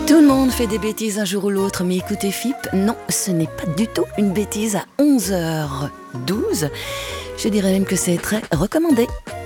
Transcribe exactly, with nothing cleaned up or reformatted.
Tout le monde fait des bêtises un jour ou l'autre, mais écoutez F I P, non, ce n'est pas du tout une bêtise à onze heures douze. Je dirais même que c'est très recommandé.